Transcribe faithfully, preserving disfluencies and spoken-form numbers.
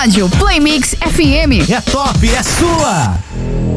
rádio Play Mix F M. É top, é sua!